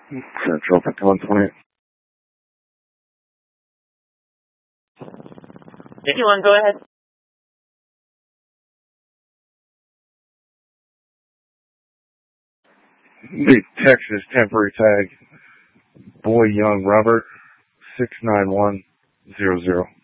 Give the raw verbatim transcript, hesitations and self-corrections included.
Central one twenty. Anyone, go ahead. The Texas temporary tag, Boy Young Robert, six nine one zero zero.